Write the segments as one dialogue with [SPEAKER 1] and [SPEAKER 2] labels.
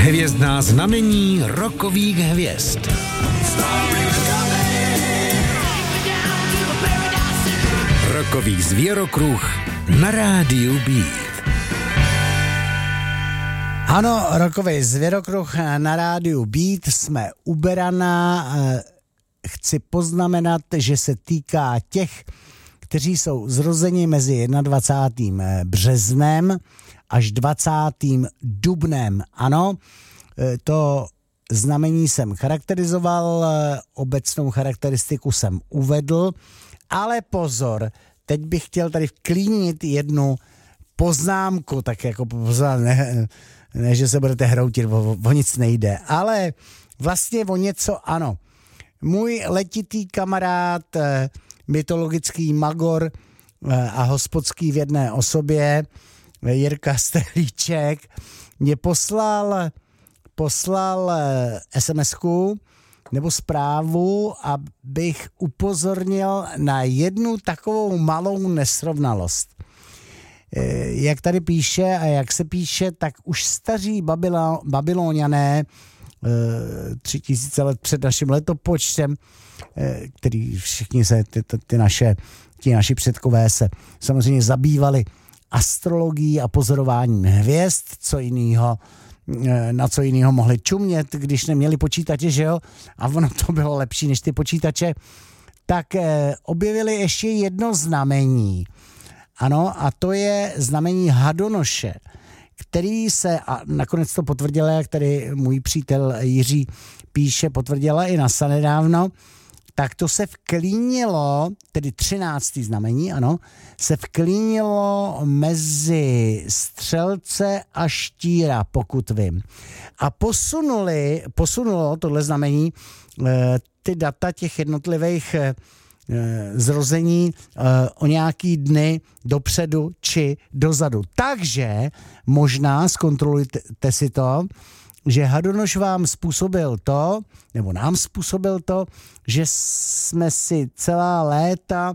[SPEAKER 1] Hvězdná znamení rockových hvězd. Rockový zvěrokruh na rádiu Beat.
[SPEAKER 2] Ano, rockový zvěrokruh na rádiu Beat, jsme u Berana. Chci poznamenat, že se týká těch, kteří jsou zrozeni mezi 21. březnem až 20. dubnem. Ano, to znamení jsem charakterizoval, obecnou charakteristiku jsem uvedl, ale pozor, teď bych chtěl tady vklínit jednu poznámku, tak jako ne, že se budete hroutit, o nic nejde, ale vlastně o něco ano. Můj letitý kamarád, mytologický magor a hospodský v jedné osobě, Jirka Stehlíček, mě poslal SMS-ku nebo zprávu, abych upozornil na jednu takovou malou nesrovnalost. Jak tady píše a jak se píše, tak už staří Babyloniané 3000 let před naším letopočtem, který všichni se, ti naši předkové se samozřejmě zabývali astrologií a pozorováním hvězd, na co jinýho mohli čumět, když neměli počítače, že jo? A ono to bylo lepší než ty počítače. Tak objevili ještě jedno znamení. Ano, a to je znamení Hadonoše, který se, a nakonec to potvrdila, jak tady můj přítel Jiří píše, potvrdila i NASA nedávno, tak to se vklínilo, tedy 13. znamení, ano, se vklínilo mezi Střelce a Štíra, pokud vím. A posunulo tohle znamení ty data těch jednotlivých zrození o nějaký dny dopředu či dozadu. Takže možná zkontrolujte si to, že Hadonoš vám způsobil to, nebo nám způsobil to, že jsme si celá léta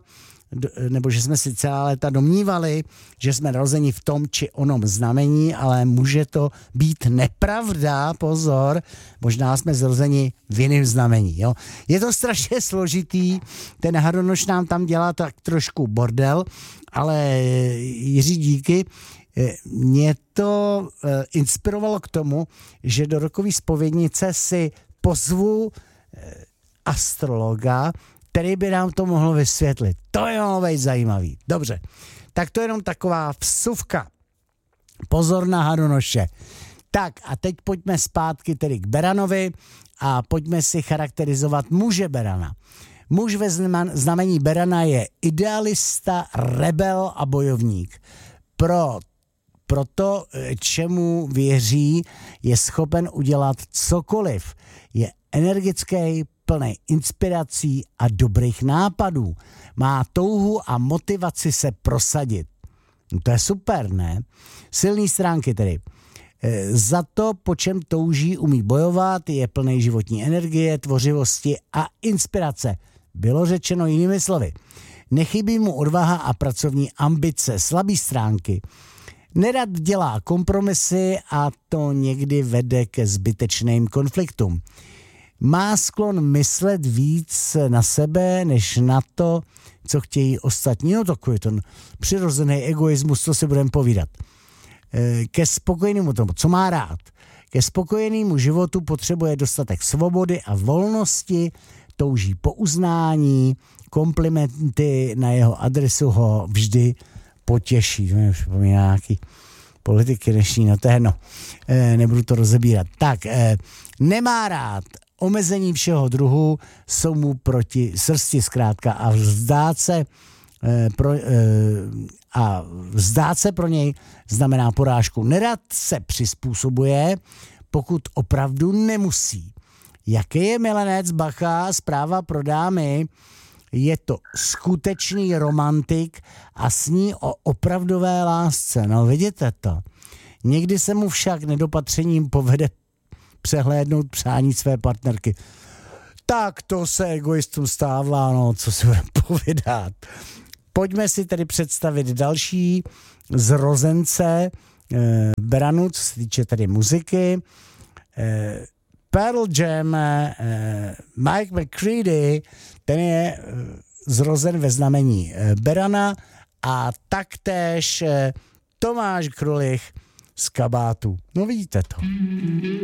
[SPEAKER 2] domnívali, že jsme narozeni v tom či onom znamení, ale může to být nepravda, pozor, možná jsme zrozeni v jiném znamení. Jo? Je to strašně složitý, ten Hadonoš nám tam dělá tak trošku bordel, ale Jiří, díky, mě to inspirovalo k tomu, že do rockové zpovědnice si pozvu astrologa, který by nám to mohl vysvětlit. To je mohlo být zajímavý. Dobře, tak to je jenom taková vsuvka. Pozor na Hadonoše. Tak a teď pojďme zpátky tedy k Beranovi a pojďme si charakterizovat muže Berana. Muž ve znamení Berana je idealista, rebel a bojovník. Pro to, čemu věří, je schopen udělat cokoliv. Je energický, plný inspirací a dobrých nápadů. Má touhu a motivaci se prosadit. To je super, ne? Silný stránky tedy. Za to, po čem touží, umí bojovat, je plný životní energie, tvořivosti a inspirace. Bylo řečeno jinými slovy. Nechybí mu odvaha a pracovní ambice, slabý stránky. Nerad dělá kompromisy a to někdy vede ke zbytečným konfliktům. Má sklon myslet víc na sebe, než na to, co chtějí ostatní. No takový ten přirozený egoismus, co si budeme povídat. Ke spokojenému tomu, co má rád. Ke spokojenému životu potřebuje dostatek svobody a volnosti, touží po uznání, komplimenty na jeho adresu ho vždy potěší. To mě připomíná nějaký politiky dnešní, no to je jedno. Nebudu to rozebírat. Tak, nemá rád omezení všeho druhu, jsou mu proti srsti zkrátka a vzdát se pro něj znamená porážku. Nerad se přizpůsobuje, pokud opravdu nemusí. Jaký je milenec, bacha, zpráva pro dámy, je to skutečný romantik a sní o opravdové lásce. No vidíte to. Někdy se mu však nedopatřením povede přehlédnout přání své partnerky. Tak to se egoistům stává, no co si budeme povídat. Pojďme si tedy představit další zrozence Beranu, co se týče tedy muziky. Pearl Jam, Mike McCready, ten je zrozen ve znamení berana a taktéž Tomáš Krulich z Kabátu. No vidíte to.